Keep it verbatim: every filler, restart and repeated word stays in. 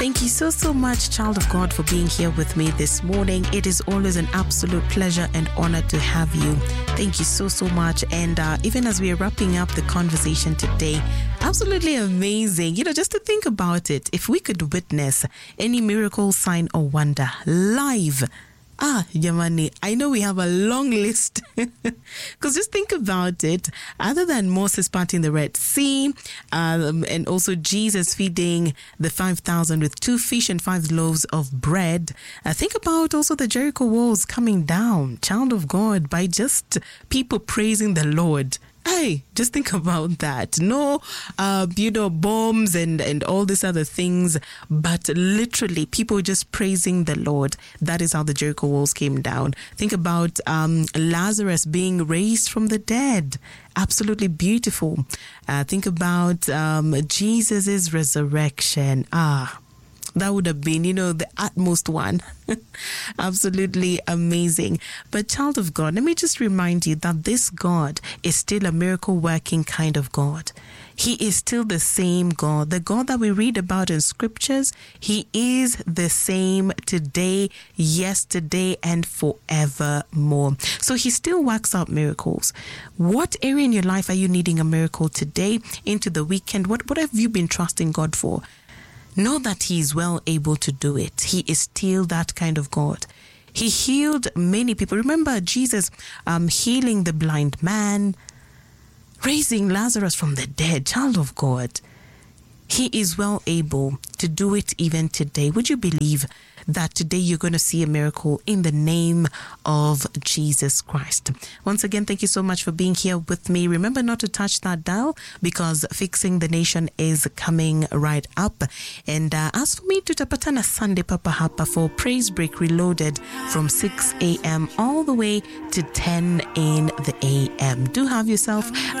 Thank you so, so much, child of God, for being here with me this morning. It is always an absolute pleasure and honor to have you. Thank you so, so much. And uh, even as we are wrapping up the conversation today, absolutely amazing. You know, just to think about it, if we could witness any miracle, sign, or wonder live, Ah, Yamani, I know we have a long list. Because just think about it. Other than Moses parting the Red Sea, um, and also Jesus feeding the five thousand with two fish and five loaves of bread, uh, think about also the Jericho walls coming down, child of God, by just people praising the Lord. Hey, just think about that. No, uh, you know, bombs and, and all these other things, but literally people just praising the Lord. That is how the Jericho walls came down. Think about um, Lazarus being raised from the dead. Absolutely beautiful. Uh, think about um, Jesus' resurrection. Ah, that would have been, you know, the utmost one. Absolutely amazing. But child of God, let me just remind you that this God is still a miracle working kind of God. He is still the same God. The God that we read about in scriptures, he is the same today, yesterday, and forevermore. So he still works out miracles. What area in your life are you needing a miracle today, into the weekend? What, what have you been trusting God for? Know that he is well able to do it. He is still that kind of God. He healed many people. Remember Jesus um, healing the blind man, raising Lazarus from the dead. Child of God, he is well able to do it even today. Would you believe that today you're going to see a miracle in the name of Jesus Christ? Once again, thank you so much for being here with me. Remember not to touch that dial, because Fixing the Nation is coming right up. And uh, as for me, tutapatana Sunday Papa Hapa for Praise Break Reloaded from six a.m. all the way to ten in the a.m. Do have yourself